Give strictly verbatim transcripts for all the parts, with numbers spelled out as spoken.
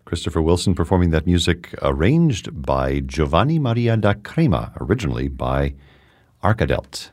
Christopher Wilson performing that music arranged by Giovanni Maria da Crema, originally by Arkadelt.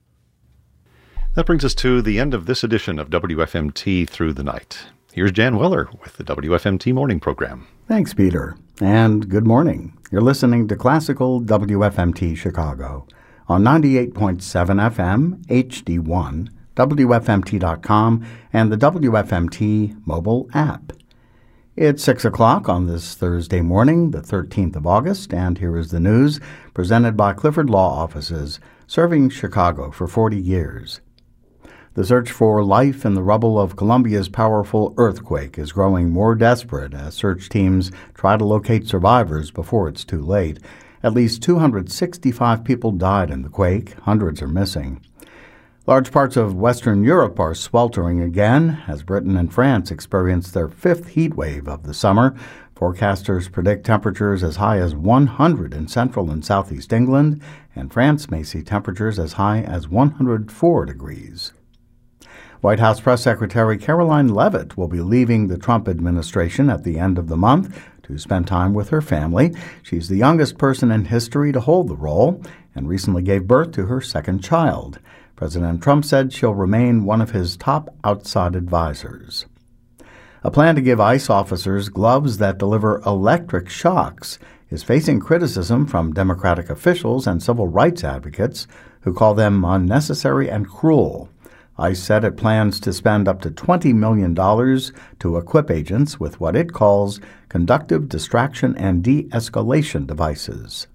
That brings us to the end of this edition of W F M T Through the Night. Here's Jan Weller with the W F M T Morning Program. Thanks, Peter, and good morning. You're listening to Classical W F M T Chicago on ninety-eight point seven F M, H D one, W F M T dot com, and the W F M T mobile app. It's six o'clock on this Thursday morning, the thirteenth of August, and here is the news presented by Clifford Law Offices, serving Chicago for forty years. The search for life in the rubble of Colombia's powerful earthquake is growing more desperate as search teams try to locate survivors before it's too late. At least two hundred sixty-five people died in the quake. Hundreds are missing. Large parts of Western Europe are sweltering again as Britain and France experience their fifth heat wave of the summer. Forecasters predict temperatures as high as one hundred in central and southeast England, and France may see temperatures as high as one hundred four degrees. White House Press Secretary Caroline Leavitt will be leaving the Trump administration at the end of the month to spend time with her family. She's the youngest person in history to hold the role and recently gave birth to her second child. President Trump said she'll remain one of his top outside advisors. A plan to give ICE officers gloves that deliver electric shocks is facing criticism from Democratic officials and civil rights advocates who call them unnecessary and cruel. ICE said it plans to spend up to twenty million dollars to equip agents with what it calls conductive distraction and de-escalation devices.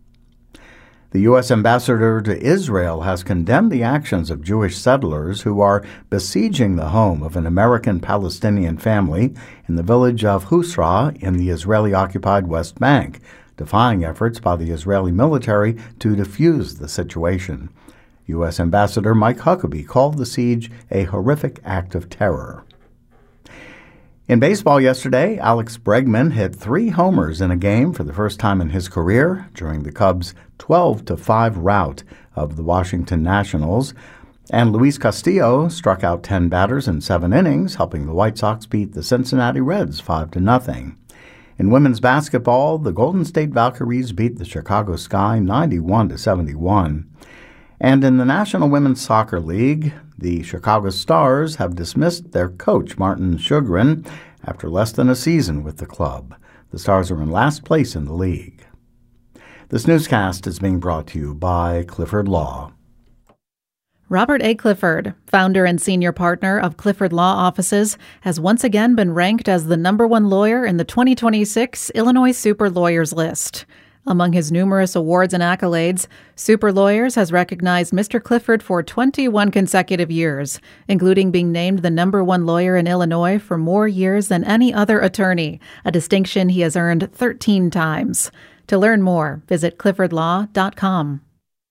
The U S ambassador to Israel has condemned the actions of Jewish settlers who are besieging the home of an American-Palestinian family in the village of Husra in the Israeli-occupied West Bank, defying efforts by the Israeli military to defuse the situation. U S Ambassador Mike Huckabee called the siege a horrific act of terror. In baseball yesterday, Alex Bregman hit three homers in a game for the first time in his career during the Cubs' twelve to five rout of the Washington Nationals, and Luis Castillo struck out ten batters in seven innings, helping the White Sox beat the Cincinnati Reds five to nothing. In women's basketball, the Golden State Valkyries beat the Chicago Sky ninety-one to seventy-one. And in the National Women's Soccer League, the Chicago Stars have dismissed their coach, Martin Sjogren, after less than a season with the club. The Stars are in last place in the league. This newscast is being brought to you by Clifford Law. Robert A. Clifford, founder and senior partner of Clifford Law Offices, has once again been ranked as the number one lawyer in the twenty twenty-six Illinois Super Lawyers list. Among his numerous awards and accolades, Super Lawyers has recognized Mister Clifford for twenty-one consecutive years, including being named the number one lawyer in Illinois for more years than any other attorney, a distinction he has earned thirteen times. To learn more, visit clifford law dot com.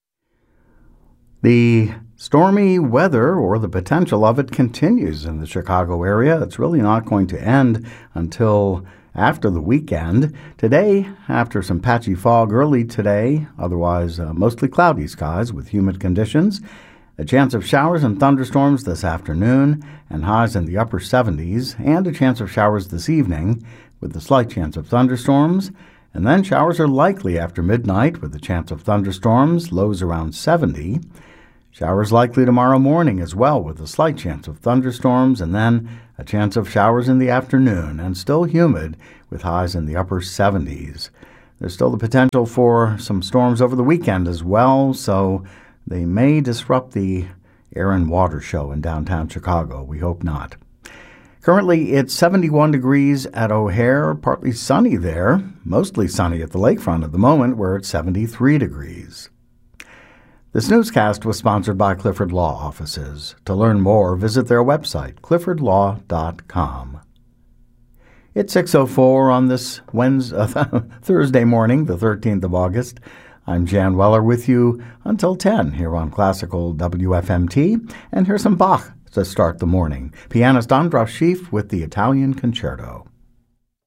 The stormy weather, or the potential of it, continues in the Chicago area. It's really not going to end until after the weekend. Today, after some patchy fog early today, otherwise uh, mostly cloudy skies with humid conditions. A chance of showers and thunderstorms this afternoon, and highs in the upper seventies, and a chance of showers this evening with a slight chance of thunderstorms. And then showers are likely after midnight with a chance of thunderstorms, lows around seventy. Showers likely tomorrow morning as well with a slight chance of thunderstorms, and then a chance of showers in the afternoon, and still humid with highs in the upper seventies. There's still the potential for some storms over the weekend as well, so they may disrupt the air and water show in downtown Chicago. We hope not. Currently, it's seventy-one degrees at O'Hare, partly sunny there, mostly sunny at the lakefront at the moment, where it's seventy-three degrees. This newscast was sponsored by Clifford Law Offices. To learn more, visit their website, clifford law dot com. It's six oh four on this Wednesday, uh, Thursday morning, the thirteenth of August. I'm Jan Weller with you until ten here on Classical W F M T, and here's some Bach to start the morning. Pianist Andras Schiff with the Italian Concerto.